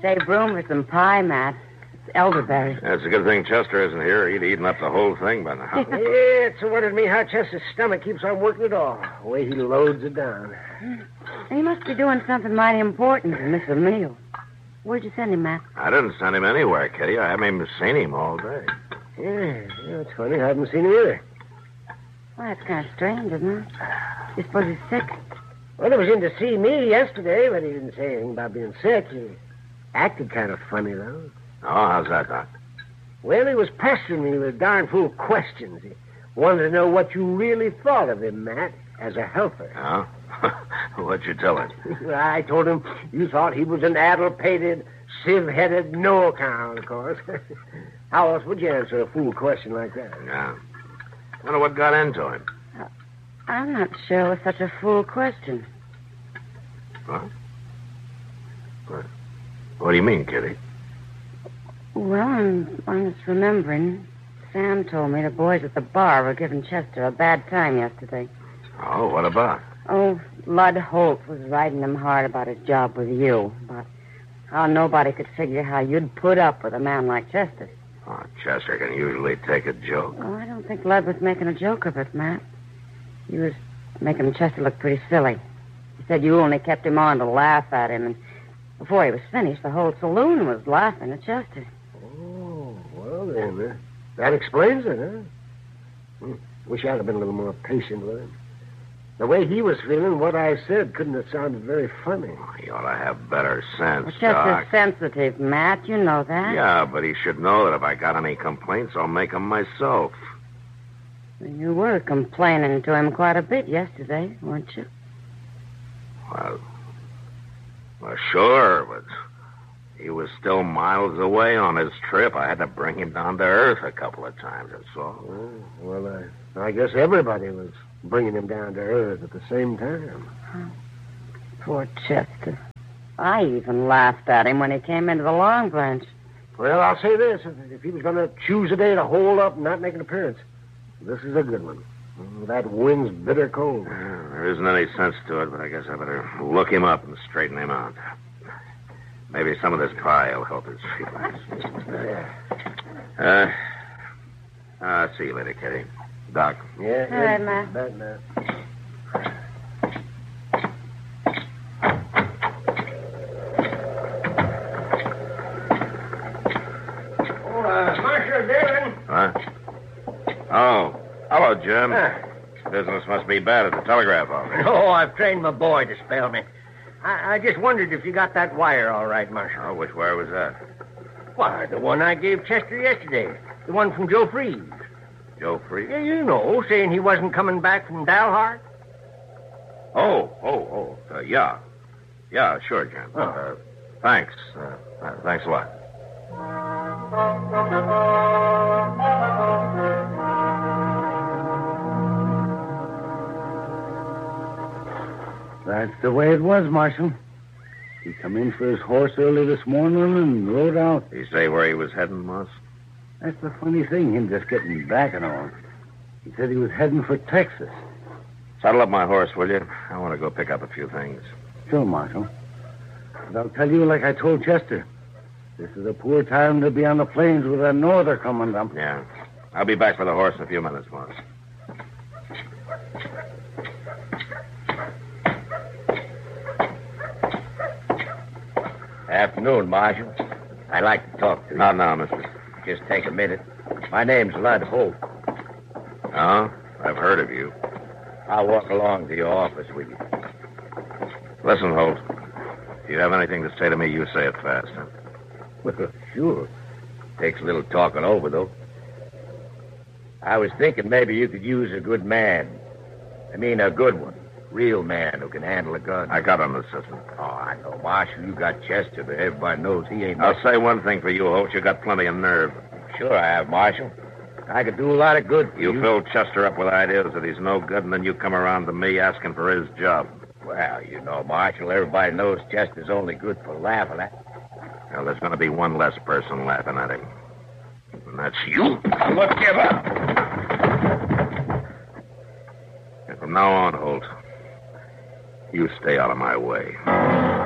Save room for some pie, Matt. It's elderberry. It's a good thing Chester isn't here. He'd eaten up the whole thing by now. Yeah, it's a wonder to me how Chester's stomach keeps on working at all. The way he loads it down. He must be doing something mighty important to miss a meal. Where'd you send him, Matt? I didn't send him anywhere, Kitty. I haven't even seen him all day. Yeah, it's funny. I haven't seen him either. Well, that's kind of strange, isn't it? You suppose he's sick? Well, he was in to see me yesterday, but he didn't say anything about being sick. He acted kind of funny, though. Oh, how's that, Doc? Well, he was pestering me with darn fool questions. He wanted to know what you really thought of him, Matt, as a helper. Oh? What'd you tell him? I told him you thought he was an addle-pated, sieve-headed no-account, of course. How else would you answer a fool question like that? Yeah. Wonder what got into him. I'm not sure it was such a fool question. What? What do you mean, Kitty? Well, I'm just remembering. Sam told me the boys at the bar were giving Chester a bad time yesterday. Oh, what about? Oh, Lud Holt was riding him hard about his job with you. About how nobody could figure how you'd put up with a man like Chester. Oh, Chester can usually take a joke. Oh, I don't think Lud was making a joke of it, Matt. He was making Chester look pretty silly. He said you only kept him on to laugh at him, and before he was finished, the whole saloon was laughing at Chester. Oh, well then, that explains it, huh? Wish I'd have been a little more patient with him. The way he was feeling, what I said couldn't have sounded very funny. Oh, he ought to have better sense, Well, Doc. Chester's sensitive, Matt. You know that. Yeah, but he should know that if I got any complaints, I'll make them myself. You were complaining to him quite a bit yesterday, weren't you? Well, sure, but he was still miles away on his trip. I had to bring him down to earth a couple of times, that's all. Oh, well, I guess everybody was bringing him down to earth at the same time. Poor Chester. I even laughed at him when he came into the Long Branch. Well, I'll say this. If he was going to choose a day to hole up and not make an appearance, this is a good one. That wind's bitter cold. There isn't any sense to it, but I guess I better look him up and straighten him out. Maybe some of this pie will help his feelings. I'll see you later, Kitty. Doc. Yeah. All right, Matt. Bad, Matt. Marshal Dillon. Huh? Oh, hello, Jim. Business must be bad at the telegraph office. Oh, I've trained my boy to spell me. I just wondered if you got that wire all right, Marshal. Oh, which wire was that? Why, the one I gave Chester yesterday. The one from Joe Freeze. Joe Freeze? Yeah, you know, saying he wasn't coming back from Dalhart. Yeah. Yeah, sure, Jim. Oh. Thanks. Thanks a lot. That's the way it was, Marshal. He come in for his horse early this morning and rode out. Did he say where he was heading, Moss? That's the funny thing, him just getting back and all. He said he was heading for Texas. Saddle up my horse, will you? I want to go pick up a few things. Sure, Marshal. But I'll tell you like I told Chester. This is a poor time to be on the plains with a norther coming up. Yeah. I'll be back for the horse in a few minutes, Moss. Afternoon, Marshal. I'd like to talk to you. Not now, mister. Just take a minute. My name's Lud Holt. Oh? I've heard of you. I'll walk along to your office with you. Listen, Holt. If you have anything to say to me, you say it fast, huh? Well, sure. Takes a little talking over, though. I was thinking maybe you could use a good man. I mean, a good one. Real man who can handle a gun. I got an assistant. Oh, I know, Marshal. You got Chester, but everybody knows he ain't... I'll say one thing for you, Holt. You got plenty of nerve. Sure I have, Marshal. I could do a lot of good for you. You fill Chester up with ideas that he's no good, and then you come around to me asking for his job. Well, you know, Marshal, everybody knows Chester's only good for laughing at. Well, there's going to be one less person laughing at him. And that's you. Look, give up. And from now on, Holt, you stay out of my way.